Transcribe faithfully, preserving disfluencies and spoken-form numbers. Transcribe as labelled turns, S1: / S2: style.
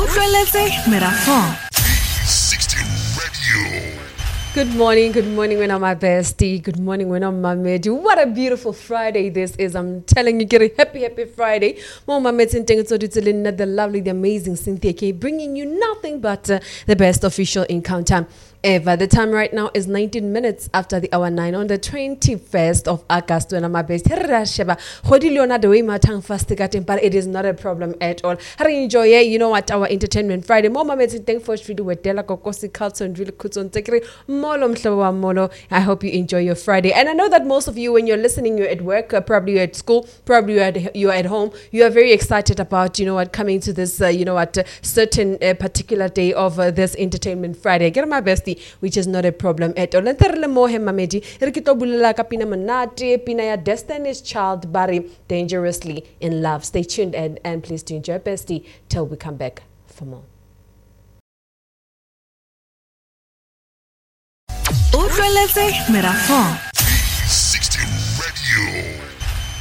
S1: Utlweletse Merafong.
S2: three sixty Radio.
S3: Good morning, good morning, when I'm my bestie. Good morning, when I'm my medi. What a beautiful Friday this is. I'm telling you, get a happy, happy Friday. Mama the lovely, the amazing Cynthia K, bringing you nothing but uh, the best official encounter ever. The time right now is nineteen minutes after the hour nine on the twenty-first of August. When I'm my best, but it is not a problem at all. How do you enjoy it? You know what? Our entertainment Friday. Mama made thank for video with Dela Kokosi Carlton really kuts on take Molo mhlobo molo. I hope you enjoy your Friday. And I know that most of you, when you're listening, you're at work, uh, probably you're at school, probably you're at, you're at home. You are very excited about, you know what, coming to this, uh, you know what, uh, certain uh, particular day of uh, this entertainment Friday. Get my bestie, which is not a problem at all. Nterle mohe mamedi. Rikito bulela ka pina manate, pina ya Destiny's Child, Barry, Dangerously in Love. Stay tuned and, and please do enjoy bestie till we come back for more.
S1: Utlweletse Merafong.